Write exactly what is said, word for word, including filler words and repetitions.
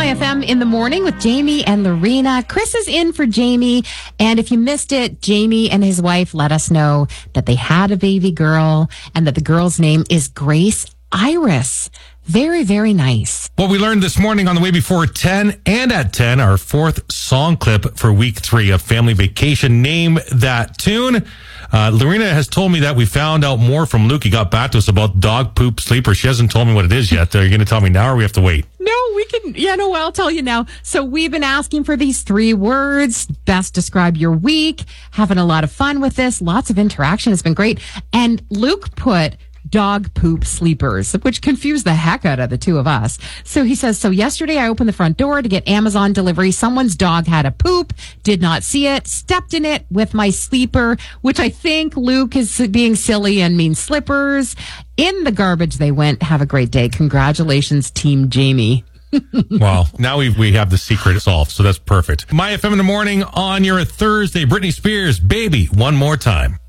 F M in the morning with Jamie and Lorena. Chris is in for Jamie. And if you missed it, Jamie and his wife let us know that they had a baby girl and that the girl's name is Grace Iris. Very, very nice. What we learned this morning on the way before ten and at ten, our fourth song clip for week three of Family Vacation. Name that tune. Uh, Lorena has told me that we found out more from Luke. He got back to us about dog poop sleeper. She hasn't told me what it is yet. Are you going to tell me now or we have to wait? No, we can. Yeah, no, I'll tell you now. So we've been asking for these three words. Best describe your week. Having a lot of fun with this. Lots of interaction. It's been great. And Luke put dog poop sleepers, which confused the heck out of the two of us. So he says, so yesterday I opened the front door to get Amazon delivery. Someone's dog had a poop, did not see it, stepped in it with my sleeper, which I think Luke is being silly and means slippers. In the garbage they went. Have a great day. Congratulations, Team Jamie. Wow. Now we we have the secret solved, so that's perfect. My F M in the morning on your Thursday. Britney Spears, Baby, one more time.